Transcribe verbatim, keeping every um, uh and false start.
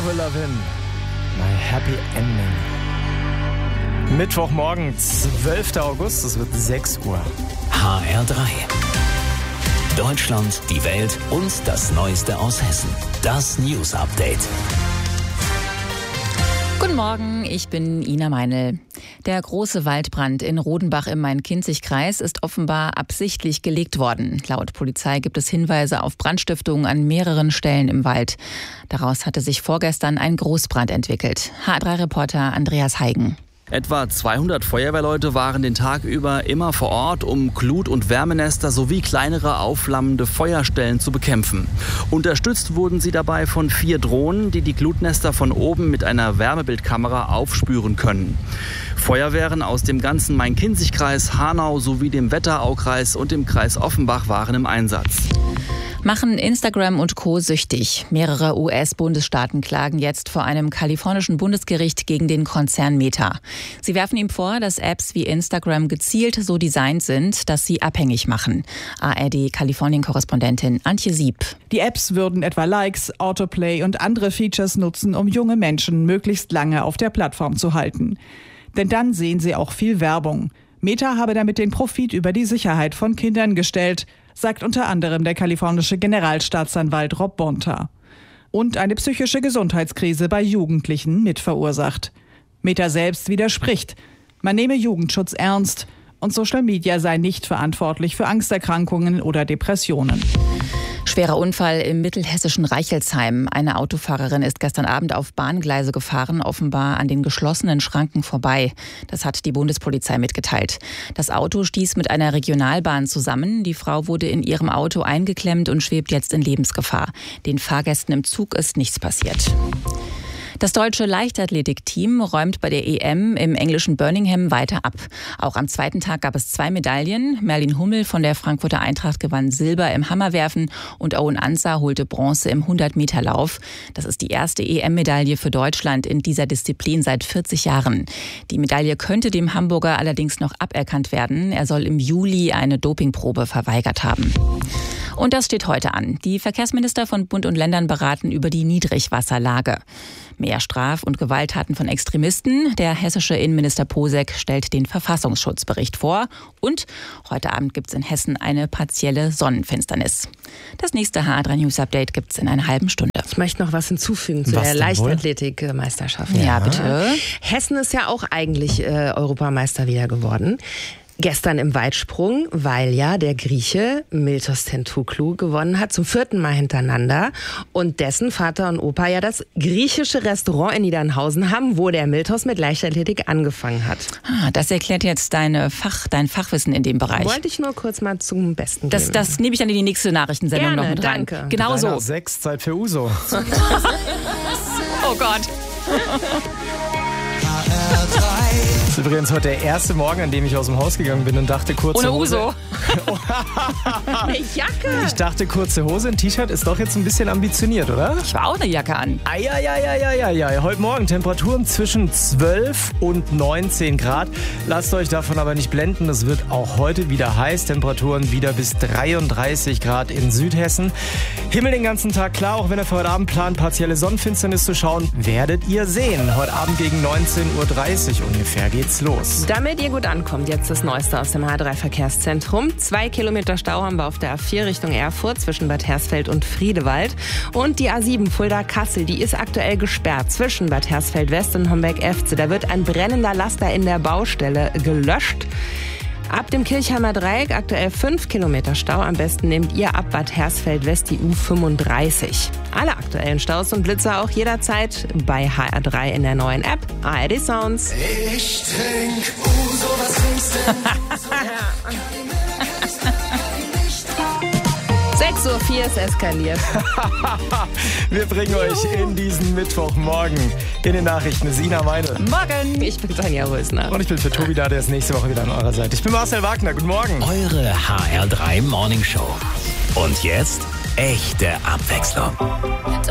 Avril Lavigne, My Happy Ending. Mittwochmorgen, zwölfter August, es wird sechs Uhr. H R drei. Deutschland, die Welt und das Neueste aus Hessen. Das News Update. Guten Morgen, ich bin Ina Meinl. Der große Waldbrand in Rodenbach im Main-Kinzig-Kreis ist offenbar absichtlich gelegt worden. Laut Polizei gibt es Hinweise auf Brandstiftungen an mehreren Stellen im Wald. Daraus hatte sich vorgestern ein Großbrand entwickelt. H R drei Reporter Andreas Heigen. Etwa zweihundert Feuerwehrleute waren den Tag über immer vor Ort, um Glut- und Wärmenester sowie kleinere aufflammende Feuerstellen zu bekämpfen. Unterstützt wurden sie dabei von vier Drohnen, die die Glutnester von oben mit einer Wärmebildkamera aufspüren können. Feuerwehren aus dem ganzen Main-Kinzig-Kreis, Hanau sowie dem Wetteraukreis und dem Kreis Offenbach waren im Einsatz. Machen Instagram und Co. süchtig. Mehrere U S-Bundesstaaten klagen jetzt vor einem kalifornischen Bundesgericht gegen den Konzern Meta. Sie werfen ihm vor, dass Apps wie Instagram gezielt so designt sind, dass sie abhängig machen. A R D-Kalifornien-Korrespondentin Antje Sieb. Die Apps würden etwa Likes, Autoplay und andere Features nutzen, um junge Menschen möglichst lange auf der Plattform zu halten. Denn dann sehen sie auch viel Werbung. Meta habe damit den Profit über die Sicherheit von Kindern gestellt, sagt unter anderem der kalifornische Generalstaatsanwalt Rob Bonta. Und eine psychische Gesundheitskrise bei Jugendlichen mit verursacht. Meta selbst widerspricht. Man nehme Jugendschutz ernst und Social Media sei nicht verantwortlich für Angsterkrankungen oder Depressionen. Schwerer Unfall im mittelhessischen Reichelsheim. Eine Autofahrerin ist gestern Abend auf Bahngleise gefahren, offenbar an den geschlossenen Schranken vorbei. Das hat die Bundespolizei mitgeteilt. Das Auto stieß mit einer Regionalbahn zusammen. Die Frau wurde in ihrem Auto eingeklemmt und schwebt jetzt in Lebensgefahr. Den Fahrgästen im Zug ist nichts passiert. Das deutsche Leichtathletikteam räumt bei der E M im englischen Birmingham weiter ab. Auch am zweiten Tag gab es zwei Medaillen. Merlin Hummel von der Frankfurter Eintracht gewann Silber im Hammerwerfen und Owen Ansah holte Bronze im hundert-Meter-Lauf. Das ist die erste E M-Medaille für Deutschland in dieser Disziplin seit vierzig Jahren. Die Medaille könnte dem Hamburger allerdings noch aberkannt werden. Er soll im Juli eine Dopingprobe verweigert haben. Und das steht heute an. Die Verkehrsminister von Bund und Ländern beraten über die Niedrigwasserlage. Mehr Straf- und Gewalttaten von Extremisten. Der hessische Innenminister Posek stellt den Verfassungsschutzbericht vor. Und heute Abend gibt es in Hessen eine partielle Sonnenfinsternis. Das nächste H R drei News Update gibt es in einer halben Stunde. Ich möchte noch was hinzufügen zu Was der denn wohl? Leichtathletik-Meisterschaft. Ja, ja, bitte. Hessen ist ja auch eigentlich äh, Europameister wieder geworden. Gestern im Weitsprung, weil ja der Grieche Miltos Tentouklu gewonnen hat, zum vierten Mal hintereinander. Und dessen Vater und Opa ja das griechische Restaurant in Niedernhausen haben, wo der Miltos mit Leichtathletik angefangen hat. Ah, das erklärt jetzt deine Fach, dein Fachwissen in dem Bereich. Wollte ich nur kurz mal zum Besten Das, geben. das nehme ich dann in die nächste Nachrichtensendung Gerne, noch mit rein. danke. Genau so. Sechs, Zeit für Uso. Oh Gott. Das ist übrigens heute der erste Morgen, an dem ich aus dem Haus gegangen bin und dachte, kurze Ohne Hose. Uso. Eine Jacke. Ich dachte, kurze Hose, ein T-Shirt ist doch jetzt ein bisschen ambitioniert, oder? Ich war auch eine Jacke an. Eieieiei. Heute Morgen Temperaturen zwischen zwölf und neunzehn Grad. Lasst euch davon aber nicht blenden. Es wird auch heute wieder heiß. Temperaturen wieder bis dreiunddreißig Grad in Südhessen. Himmel den ganzen Tag klar, auch wenn ihr für heute Abend plant, partielle Sonnenfinsternis zu schauen, werdet ihr sehen. Heute Abend gegen neunzehn Uhr dreißig ungefähr geht's los. Damit ihr gut ankommt, jetzt das Neueste aus dem H R drei Verkehrszentrum. Zwei Kilometer Stau haben wir auf der A vier Richtung Erfurt zwischen Bad Hersfeld und Friedewald. Und die A sieben Fulda-Kassel, die ist aktuell gesperrt zwischen Bad Hersfeld West und Homberg-Efze. Da wird ein brennender Laster in der Baustelle gelöscht. Ab dem Kirchheimer Dreieck aktuell fünf Kilometer Stau. Am besten nehmt ihr ab Bad Hersfeld West die U fünfunddreißig. Alle aktuellen Staus und Blitzer auch jederzeit bei H R drei in der neuen App A R D Sounds. Ich trink Uso, was trinkst denn sechs Uhr vier ist eskaliert. Wir bringen euch in diesen Mittwochmorgen in den Nachrichten. Das ist Ina Meinl. Morgen. Ich bin Tanja Rösner. Und ich bin für Tobi da, der ist nächste Woche wieder an eurer Seite. Ich bin Marcel Wagner. Guten Morgen. Eure H R drei Morning Show. Und jetzt echte Abwechslung.